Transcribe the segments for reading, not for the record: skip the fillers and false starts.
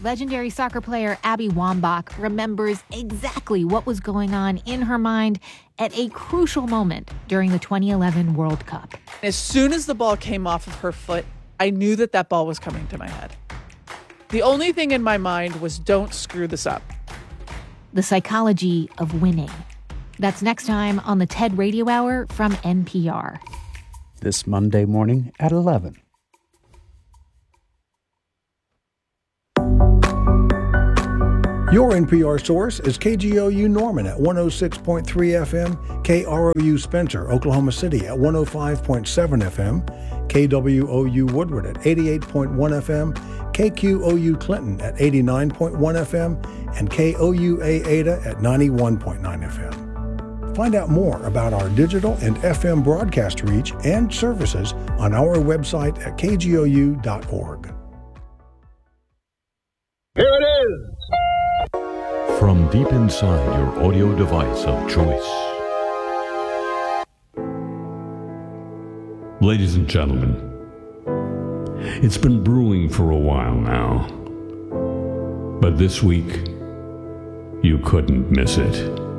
legendary soccer player Abby Wambach remembers exactly what was going on in her mind at a crucial moment during the 2011 World Cup. As soon as the ball came off of her foot, I knew that ball was coming to my head. The only thing in my mind was, don't screw this up. The psychology of winning. That's next time on the TED Radio Hour from NPR. This Monday morning at 11. Your NPR source is KGOU Norman at 106.3 FM, KROU Spencer, Oklahoma City at 105.7 FM, KWOU Woodward at 88.1 FM, KQOU Clinton at 89.1 FM, and KOUA Ada at 91.9 FM. Find out more about our digital and FM broadcast reach and services on our website at kgou.org. Here it is! From deep inside your audio device of choice. Ladies and gentlemen, it's been brewing for a while now, but this week, you couldn't miss it.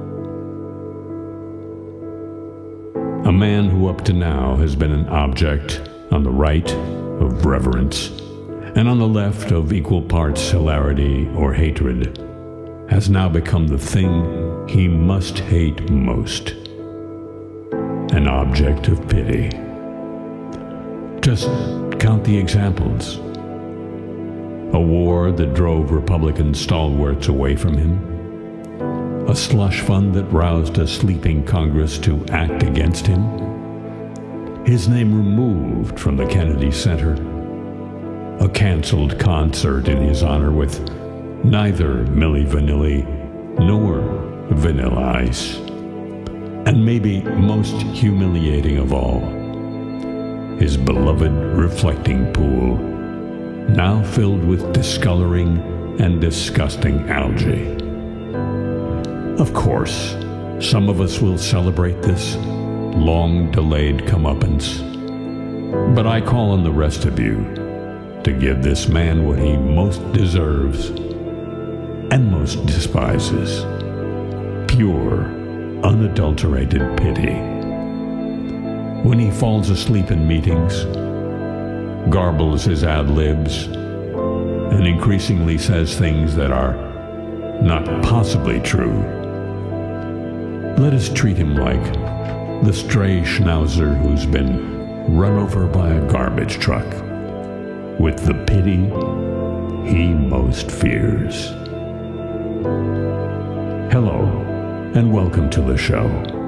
A man who up to now has been an object on the right of reverence and on the left of equal parts hilarity or hatred has now become the thing he must hate most, an object of pity. Just count the examples. A war that drove Republican stalwarts away from him, a slush fund that roused a sleeping Congress to act against him, his name removed from the Kennedy Center, a canceled concert in his honor with neither Milli Vanilli nor Vanilla Ice. And maybe most humiliating of all, his beloved reflecting pool, now filled with discoloring and disgusting algae. Of course, some of us will celebrate this long-delayed comeuppance, but I call on the rest of you to give this man what he most deserves and most despises: pure, unadulterated pity. When he falls asleep in meetings, garbles his ad-libs, and increasingly says things that are not possibly true, let us treat him like the stray schnauzer who's been run over by a garbage truck, with the pity he most fears. Hello, and welcome to the show.